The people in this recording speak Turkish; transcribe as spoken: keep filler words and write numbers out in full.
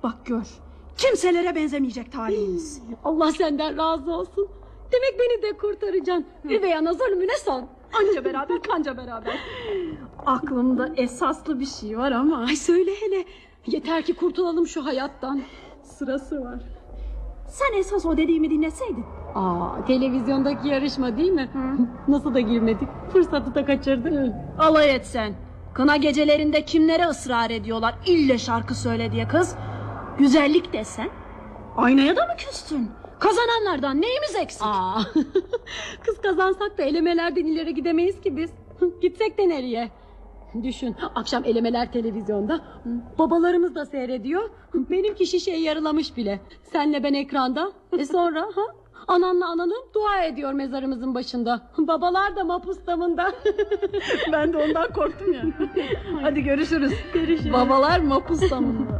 Bak gör, kimselere benzemeyecek talihimiz. Allah senden razı olsun. Demek beni de kurtaracaksın. Üvey ana zulmüne son. Anca beraber kanca beraber. Aklımda esaslı bir şey var ama. Ay söyle hele. Yeter ki kurtulalım şu hayattan. Sırası var. Sen esas o dediğimi dinleseydin. Aa, televizyondaki yarışma değil mi? Hı. Nasıl da girmedik. Fırsatı da kaçırdık. Hı. Alay et sen. Kına gecelerinde kimlere ısrar ediyorlar ille şarkı söyle diye kız. Güzellik desen. Aynaya da mı küstün? Kazananlardan neyimiz eksik? Aa, kız kazansak da elemelerden ileri gidemeyiz ki biz. Gitsek de nereye? Düşün, akşam elemeler televizyonda. Babalarımız da seyrediyor. Benimki şişeyi yarılamış bile. Senle ben ekranda. E sonra ha? Ananla analım dua ediyor mezarımızın başında. Babalar da mapus damında. Ben de ondan korktum ya. Hadi görüşürüz. Görüşürüz. Babalar mapus damında.